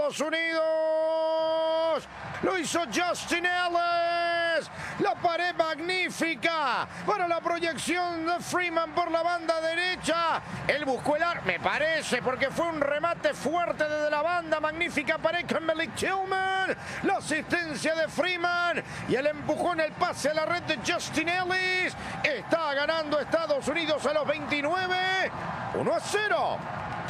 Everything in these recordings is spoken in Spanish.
Estados Unidos. Lo hizo Justin Ellis. La pared magnífica para la proyección de Freeman por la banda derecha. Él buscó el arco, me parece, porque fue un remate fuerte desde la banda. Magnífica pared con Malik Tillman. La asistencia de Freeman y el empujón, el pase a la red de Justin Ellis. Está ganando Estados Unidos a los 29. 1-0.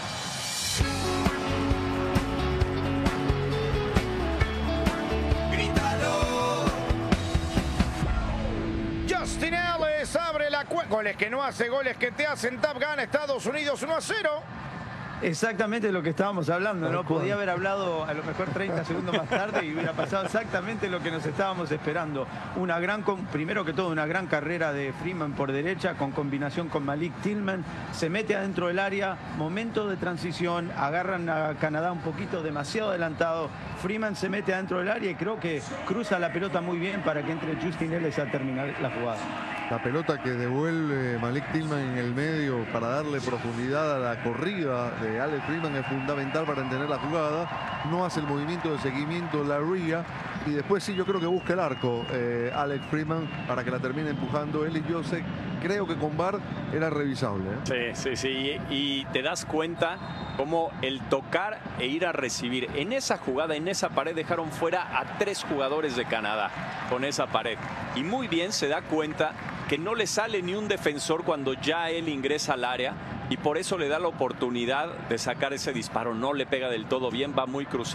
Justin Ellis abre la cuenta. Goles que no hace, goles que te hacen. Tap gana Estados Unidos 1-0. Exactamente lo que estábamos hablando, ¿no? Podía haber hablado a lo mejor 30 segundos más tarde y hubiera pasado exactamente lo que nos estábamos esperando. Primero que todo, una gran carrera de Freeman por derecha con combinación con Malik Tillman. Se mete adentro del área, momento de transición, agarran a Canadá un poquito demasiado adelantado. Freeman se mete adentro del área y creo que cruza la pelota muy bien para que entre Justin Ellis a terminar la jugada. La pelota que devuelve Malik Tillman en el medio para darle profundidad a la corrida de Alex Freeman es fundamental para entender la jugada. No hace el movimiento de seguimiento la Ria y después sí yo creo que busca el arco Alex Freeman para que la termine empujando él. Y yo creo que con VAR era revisable. Sí. Y te das cuenta cómo el tocar e ir a recibir en esa jugada, en esa pared, dejaron fuera a 3 jugadores de Canadá con esa pared. Y muy bien se da cuenta que no le sale ni un defensor cuando ya él ingresa al área y por eso le da la oportunidad de sacar ese disparo. No le pega del todo bien, va muy cruzado.